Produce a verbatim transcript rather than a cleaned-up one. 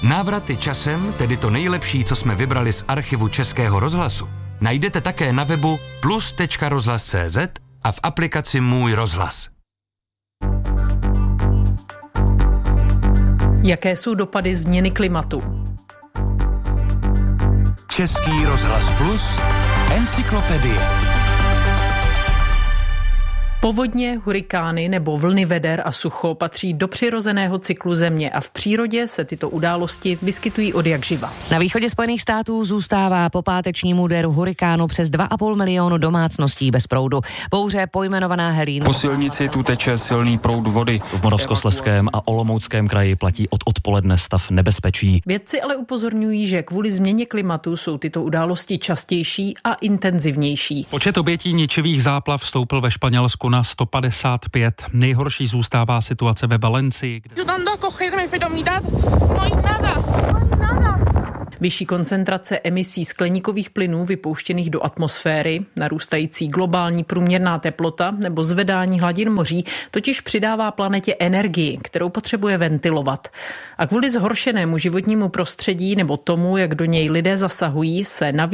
Návraty časem, tedy to nejlepší, co jsme vybrali z archivu Českého rozhlasu, najdete také na webu plus tečka rozhlas tečka cé zet a v aplikaci Můj rozhlas. Jaké jsou dopady změny klimatu? Český rozhlas Plus, encyklopedie. Povodně, hurikány nebo vlny veder a sucho patří do přirozeného cyklu země a v přírodě se tyto události vyskytují odjakživa. Na východě Spojených států zůstává po pátečním úderu hurikánu přes dva a půl milionu domácností bez proudu. Bouře pojmenovaná Helene. Po silnici tu teče silný proud vody. V Moravskoslezském a Olomouckém kraji platí od odpoledne stav nebezpečí. Vědci ale upozorňují, že kvůli změně klimatu jsou tyto události častější a intenzivnější. Počet obětí ničivých záplav stoupl ve Španělsku na sto padesát pět. Nejhorší zůstává situace ve Valencii. Kde... Vyšší koncentrace emisí skleníkových plynů vypouštěných do atmosféry, narůstající globální průměrná teplota nebo zvedání hladin moří totiž přidává planetě energii, kterou potřebuje ventilovat. A kvůli zhoršenému životnímu prostředí nebo tomu, jak do něj lidé zasahují, se navíc